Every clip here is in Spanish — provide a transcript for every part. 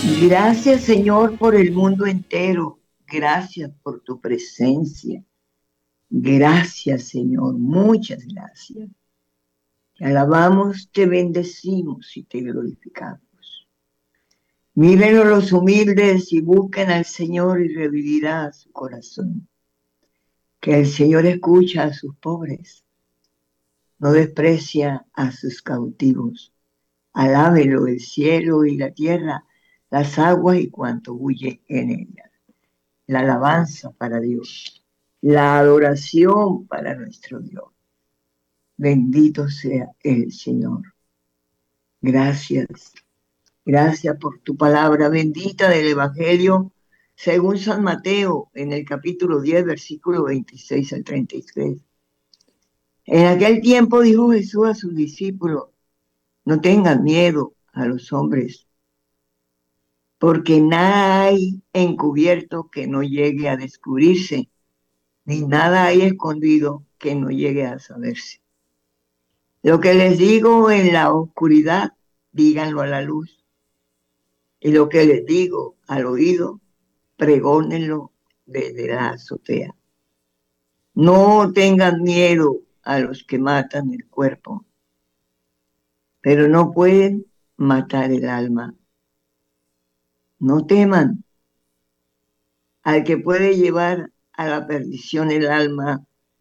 Gracias, Señor, por el mundo entero. Gracias por tu presencia. Gracias, Señor. Muchas gracias. Te alabamos, te bendecimos y te glorificamos. Mírenlo los humildes y busquen al Señor y revivirá su corazón. Que el Señor escucha a sus pobres, no desprecia a sus cautivos. Alábelo el cielo y la tierra, las aguas y cuanto bulle en ellas. La alabanza para Dios, la adoración para nuestro Dios. Bendito sea el Señor. Gracias. Gracias por tu palabra bendita del Evangelio según San Mateo en el capítulo 10, versículo 26 al 33. En aquel tiempo dijo Jesús a sus discípulos, no tengan miedo a los hombres, porque nada hay encubierto que no llegue a descubrirse, ni nada hay escondido que no llegue a saberse. Lo que les digo en la oscuridad, díganlo a la luz. Y lo que les digo al oído, pregónenlo desde la azotea. No tengan miedo a los que matan el cuerpo, pero no pueden matar el alma. No teman al que puede llevar a la perdición el alma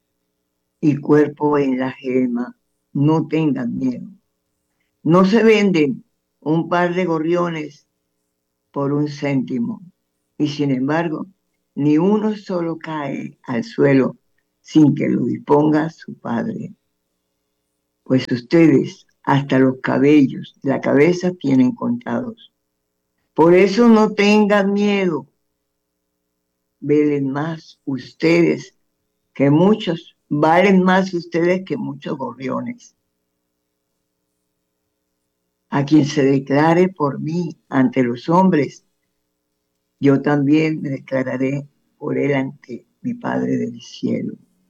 y cuerpo en la gema. No tengan miedo. No se venden un par de gorriones por un céntimo, y sin embargo, ni uno solo cae al suelo sin que lo disponga su padre. Pues ustedes, hasta los cabellos de la cabeza tienen contados. Por eso no tengan miedo. Valen más ustedes que muchos, valen más ustedes que muchos gorriones. A quien se declare por mí ante los hombres, yo también me declararé por él ante mi Padre del cielo.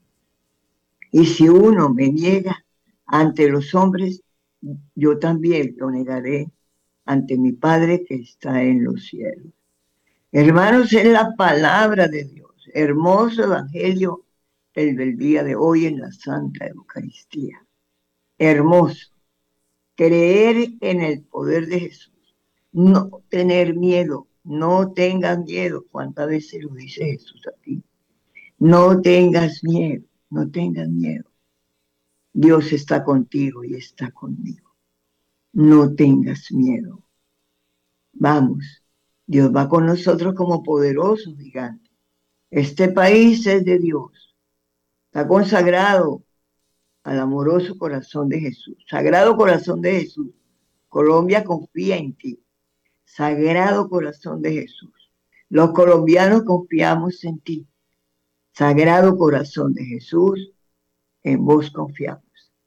Y si uno me niega ante los hombres, yo también lo negaré ante mi Padre que está en los cielos. Hermanos, es la palabra de Dios. Hermoso evangelio el del día de hoy en la Santa Eucaristía. Hermoso. Creer en el poder de Jesús. No tener miedo. No tengas miedo. ¿Cuántas veces lo dice Jesús a ti? No tengas miedo. No tengas miedo. Dios está contigo y está conmigo. No tengas miedo. Vamos. Dios va con nosotros como poderoso gigante. Este país es de Dios. Está consagrado al amoroso corazón de Jesús. Sagrado corazón de Jesús. Colombia confía en ti. Sagrado corazón de Jesús. Los colombianos confiamos en ti. Sagrado corazón de Jesús, en vos confiamos.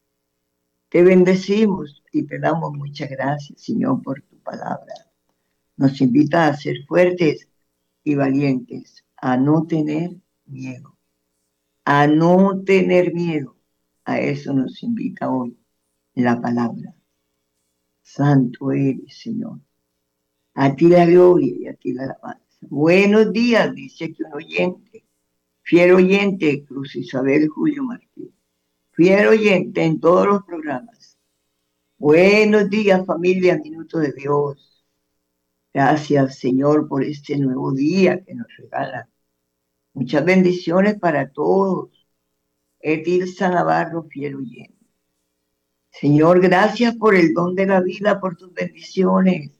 Te bendecimos y te damos muchas gracias, Señor, por tu palabra. Nos invita a ser fuertes y valientes, a no tener miedo. A no tener miedo. A eso nos invita hoy la palabra. Santo eres, Señor. A ti la gloria y a ti la alabanza. Buenos días, dice aquí un oyente. Fiel oyente, Cruz Isabel Julio Martín. Fiel oyente en todos los programas. Buenos días, familia, Minuto de Dios. Gracias, Señor, por este nuevo día que nos regala. Muchas bendiciones para todos. Etilsa Navarro, fiel oyente. Señor, gracias por el don de la vida, por tus bendiciones.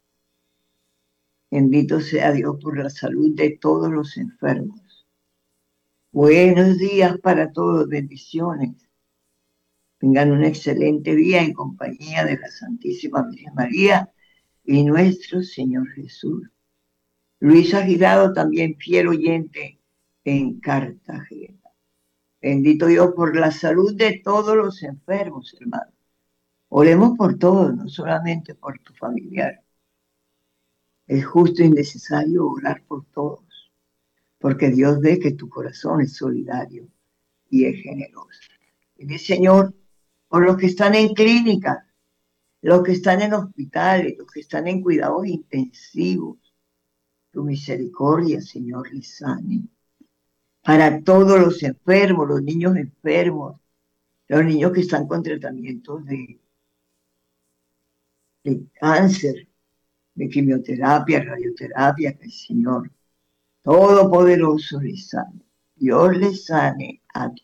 Bendito sea Dios por la salud de todos los enfermos. Buenos días para todos, bendiciones. Tengan un excelente día en compañía de la Santísima Virgen María y nuestro Señor Jesús. Luisa Girado, también fiel oyente en Cartagena. Bendito Dios por la salud de todos los enfermos, hermanos. Oremos por todos, no solamente por tu familiar. Es justo y necesario orar por todos, porque Dios ve que tu corazón es solidario y es generoso. Y Señor, por los que están en clínica, los que están en hospitales, los que están en cuidados intensivos. Tu misericordia, Señor, les sane. Para todos los enfermos, los niños enfermos, los niños que están con tratamientos de cáncer, de quimioterapia, radioterapia, que el Señor Todopoderoso les sane. Dios les sane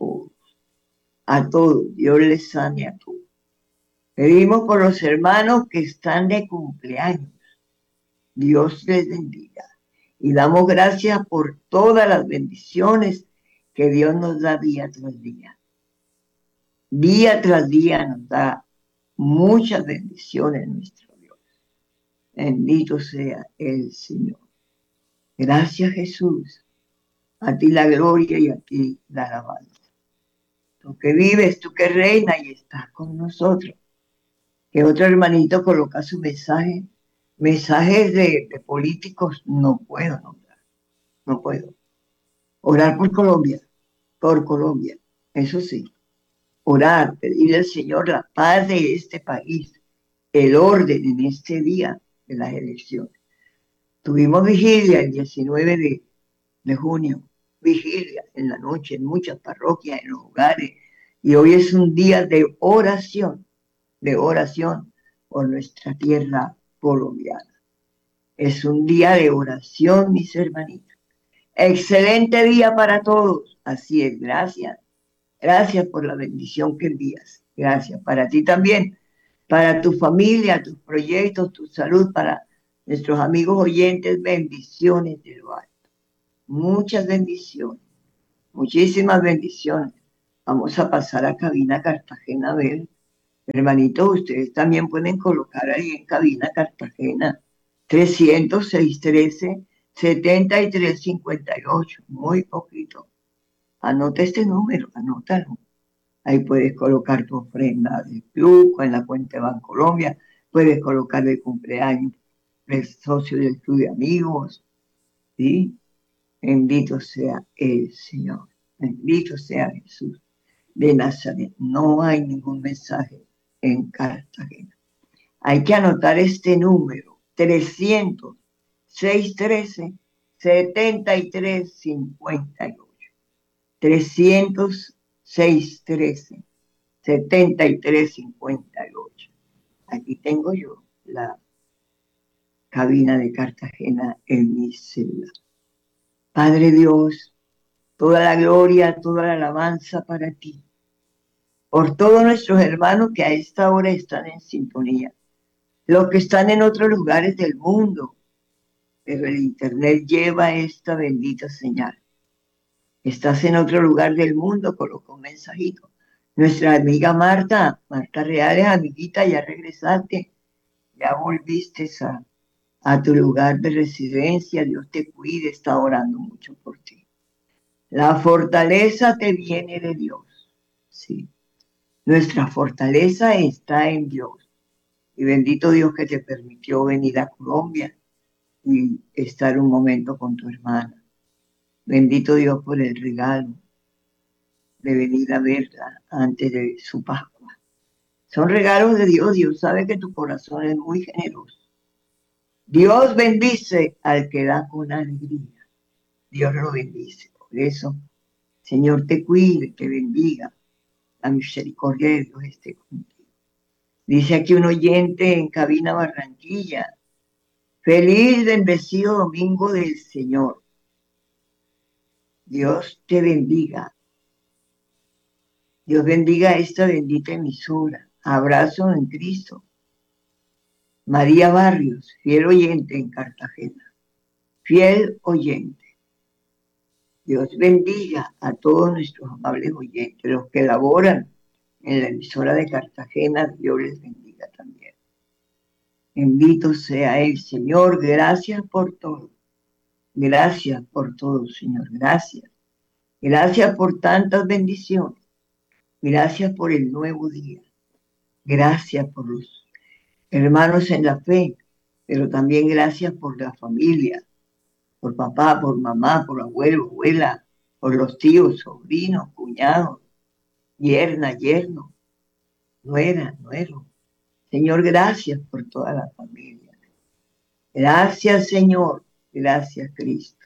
a todos, Dios les sane a todos. Pedimos por los hermanos que están de cumpleaños. Dios les bendiga. Y damos gracias por todas las bendiciones que Dios nos da día tras día. Día tras día nos da muchas bendiciones nuestro Dios. Bendito sea el Señor. Gracias, Jesús. A ti la gloria y a ti la alabanza. Tú que vives, tú que reinas y estás con nosotros. Que otro hermanito coloca su mensaje. Mensajes de políticos no puedo nombrar. No puedo. Orar por Colombia. Eso sí. Orar, pedirle al Señor la paz de este país, el orden en este día de las elecciones. Tuvimos vigilia el 19 de junio, vigilia en la noche en muchas parroquias, en los hogares, y hoy es un día de oración por nuestra tierra colombiana. Es un día de oración, mis hermanitos. Excelente día para todos. Así es, gracias. Gracias por la bendición que envías. Gracias para ti también, para tu familia, tus proyectos, tu salud, para nuestros amigos oyentes, bendiciones de lo alto. Muchas bendiciones, muchísimas bendiciones. Vamos a pasar a cabina Cartagena a ver. Hermanitos, ustedes también pueden colocar ahí en cabina Cartagena 300-613-7358. Muy poquito. Anota este número, anótalo. Ahí puedes colocar tu ofrenda del club, en la cuenta de Bancolombia, puedes colocar el cumpleaños del socio del club de amigos, ¿sí? Bendito sea el Señor, bendito sea Jesús de Nazaret. No hay ningún mensaje en Cartagena. Hay que anotar este número, 300-613-7358. 300-613-7358. Aquí tengo yo la cabina de Cartagena en mi celular. Padre Dios, toda la gloria, toda la alabanza para ti. Por todos nuestros hermanos que a esta hora están en sintonía. Los que están en otros lugares del mundo, pero el internet lleva esta bendita señal. Estás en otro lugar del mundo, coloca un mensajito. Nuestra amiga Marta Reales, amiguita, ya regresaste, ya volviste a tu lugar de residencia, Dios te cuide, está orando mucho por ti. La fortaleza te viene de Dios, sí. Nuestra fortaleza está en Dios. Y bendito Dios que te permitió venir a Colombia y estar un momento con tu hermana. Bendito Dios por el regalo de venir a verla antes de su Pascua. Son regalos de Dios. Dios sabe que tu corazón es muy generoso. Dios bendice al que da con alegría. Dios lo bendice. Por eso, Señor, te cuide, te bendiga. La misericordia de Dios esté contigo. Dice aquí un oyente en cabina Barranquilla. Feliz, bendecido domingo del Señor. Dios te bendiga. Dios bendiga esta bendita emisora. Abrazo en Cristo. María Barrios, fiel oyente en Cartagena. Fiel oyente. Dios bendiga a todos nuestros amables oyentes, los que laboran en la emisora de Cartagena. Dios les bendiga también. Bendito sea el Señor. Gracias por todo. Gracias por todo, Señor. Gracias. Gracias por tantas bendiciones. Gracias por el nuevo día. Gracias por los hermanos en la fe, pero también gracias por la familia, por papá, por mamá, por abuelo, abuela, por los tíos, sobrinos, cuñados, yerna, yerno, nuera, nuero. Señor, gracias por toda la familia. Gracias, Señor. Gracias, Cristo.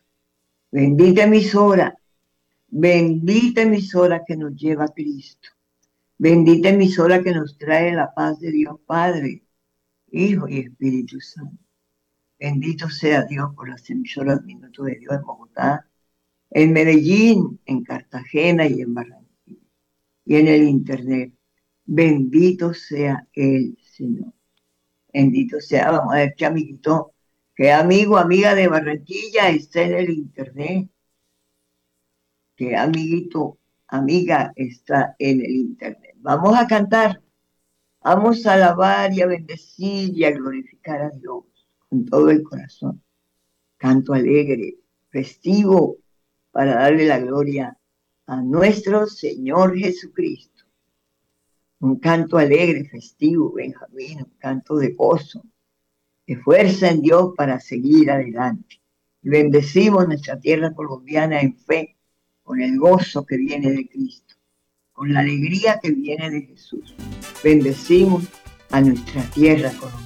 Bendita emisora que nos lleva a Cristo. Bendita emisora que nos trae la paz de Dios Padre, Hijo y Espíritu Santo. Bendito sea Dios por las emisoras Minuto de Dios en Bogotá, en Medellín, en Cartagena y en Barranquilla. Y en el Internet. Bendito sea el Señor. Bendito sea, vamos a ver qué amiguito, qué amigo, amiga de Barranquilla está en el Internet. Qué amiguito, amiga está en el Internet. Vamos a cantar. Vamos a alabar y a bendecir y a glorificar a Dios con todo el corazón. Canto alegre, festivo, para darle la gloria a nuestro Señor Jesucristo. Un canto alegre, festivo, Benjamín, un canto de gozo, de fuerza en Dios para seguir adelante. Y bendecimos nuestra tierra colombiana en fe, con el gozo que viene de Cristo, con la alegría que viene de Jesús. Bendecimos a nuestra tierra colombiana.